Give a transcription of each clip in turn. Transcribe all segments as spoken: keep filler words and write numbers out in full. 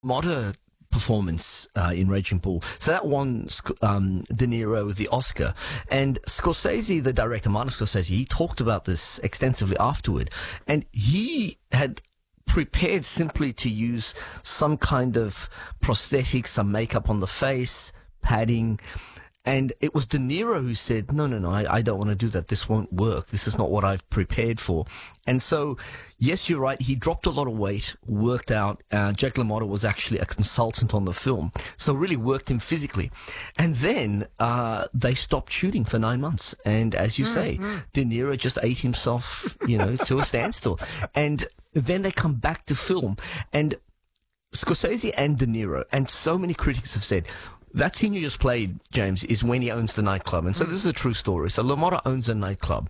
Motta performance uh, in Raging Bull. So that won um, De Niro the Oscar. And Scorsese, the director, Martin Scorsese, he talked about this extensively afterward. And he had prepared simply to use some kind of prosthetic, some makeup on the face, padding. And it was De Niro who said, no, no, no, I, I don't want to do that. This won't work. This is not what I've prepared for. And so, yes, you're right. He dropped a lot of weight, worked out. Uh, Jake LaMotta was actually a consultant on the film, so really worked him physically. And then uh, they stopped shooting for nine months. And as you mm, say, mm. De Niro just ate himself, you know, to a standstill. And then they come back to film. And Scorsese and De Niro, and so many critics have said, that scene you just played, James, is when he owns the nightclub. And so this is a true story. So LaMotta owns a nightclub.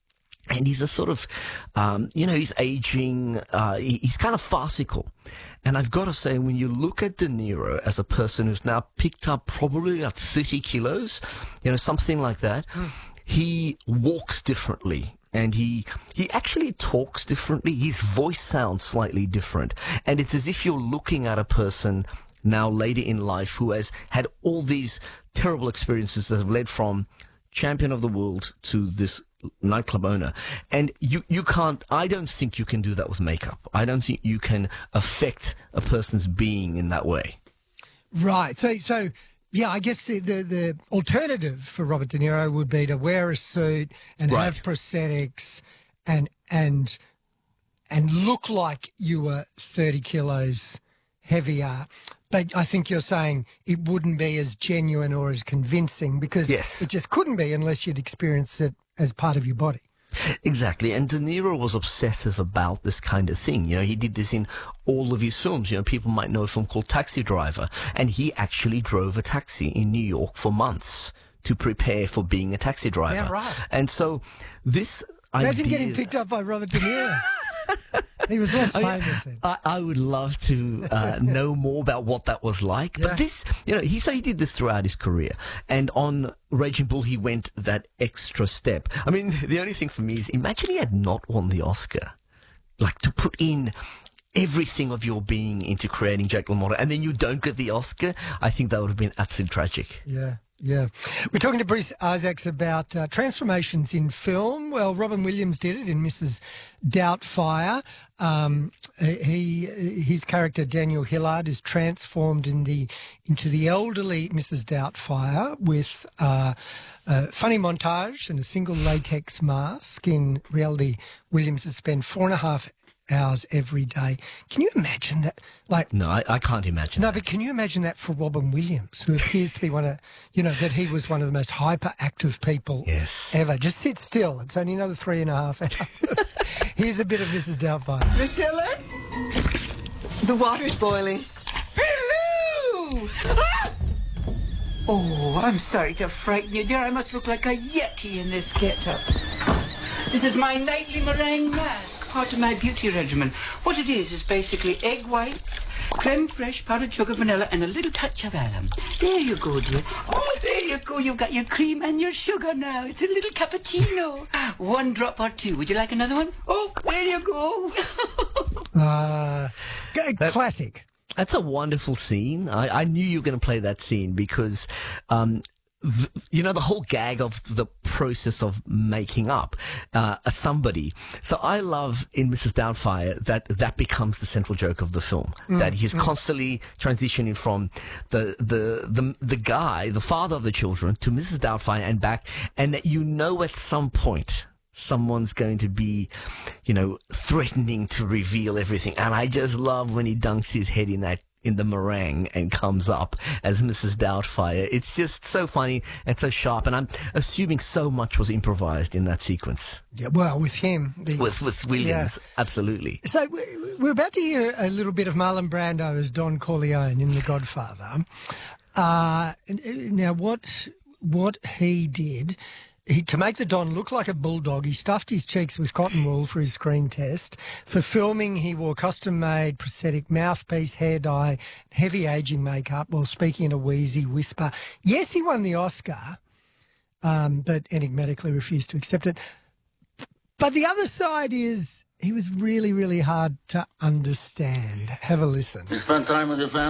And he's a sort of, um, you know, he's aging. Uh, he, he's kind of farcical. And I've got to say, when you look at De Niro as a person who's now picked up probably about thirty kilos, you know, something like that, mm. he walks differently. And he he actually talks differently. His voice sounds slightly different. And it's as if you're looking at a person now later in life who has had all these terrible experiences that have led from champion of the world to this nightclub owner. And you, you can't, I don't think you can do that with makeup. I don't think you can affect a person's being in that way. Right. So, so yeah, I guess the, the, the alternative for Robert De Niro would be to wear a suit and right. have prosthetics and, and, and look like you were thirty kilos heavier. But I think you're saying it wouldn't be as genuine or as convincing because yes. it just couldn't be unless you'd experienced it as part of your body. Exactly. And De Niro was obsessive about this kind of thing. You know, he did this in all of his films. You know, people might know a film called Taxi Driver, and he actually drove a taxi in New York for months to prepare for being a taxi driver. Yeah, right. And so this Imagine idea... getting picked up by Robert De Niro. He was less famous. I, I would love to uh, know more about what that was like. Yeah. But this, you know, he so he did this throughout his career. And on Raging Bull, he went that extra step. I mean, the only thing for me is, imagine he had not won the Oscar. Like, to put in everything of your being into creating Jake LaMotta, and then you don't get the Oscar, I think that would have been absolutely tragic. Yeah. Yeah. We're talking to Bruce Isaacs about uh, transformations in film. Well, Robin Williams did it in Missus Doubtfire. Um, he, his character, Daniel Hillard, is transformed in the into the elderly Missus Doubtfire with uh, a funny montage and a single latex mask. In reality, Williams has spent four and a half hours every day. Can you imagine that? Like, no, I, I can't imagine. No, that. but can you imagine that for Robin Williams, who appears to be one of, you know, that he was one of the most hyperactive people yes. ever. Just sit still. It's only another three and a half hours. Here's a bit of Missus Doubtfire. Miss Hillard, the water's boiling. Hello! Ah! Oh, I'm sorry to frighten you, dear. I must look like a yeti in this get-up. This is my nightly meringue mask, part of my beauty regimen. What it is is basically egg whites, creme fraiche, powdered sugar, vanilla, and a little touch of alum. There you go, dear. Oh, there you go. You've got your cream and your sugar now. It's a little cappuccino. One drop or two. Would you like another one? Oh, there you go. uh, classic. That's a wonderful scene. I, I knew you were going to play that scene because... Um, you know, the whole gag of the process of making up uh, a somebody. So I love in Missus Doubtfire that that becomes the central joke of the film. Mm, that he's mm. constantly transitioning from the, the the the guy, the father of the children, to Missus Doubtfire and back, and that you know at some point someone's going to be, you know, threatening to reveal everything. And I just love when he dunks his head in that in the meringue and comes up as Missus Doubtfire. It's just so funny and so sharp, and I'm assuming so much was improvised in that sequence. Yeah, well, with him. The, with with Williams, yeah. Absolutely. So we're about to hear a little bit of Marlon Brando as Don Corleone in The Godfather. Uh, now, what what he did... He, to make the Don look like a bulldog, he stuffed his cheeks with cotton wool for his screen test. For filming, he wore custom-made prosthetic mouthpiece, hair dye, heavy aging makeup while speaking in a wheezy whisper. Yes, he won the Oscar, um, but enigmatically refused to accept it. But the other side is he was really, really hard to understand. Have a listen. You spent time with your family?